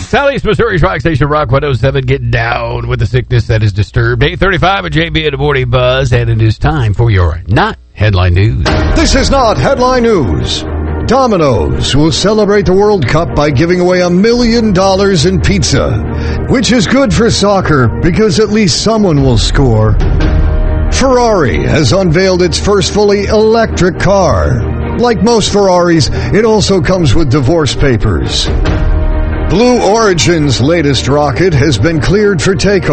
Southeast Missouri's Rock Station, Rock 107. Get down with the sickness that is disturbed. 8:35 at JB in the Morning Buzz, and it is time for your Not Headline News. This is Not Headline News. Domino's will celebrate the World Cup by giving away $1 million in pizza, which is good for soccer because at least someone will score. Ferrari has unveiled its first fully electric car. Like most Ferraris, it also comes with divorce papers. Blue Origin's latest rocket has been cleared for takeoff.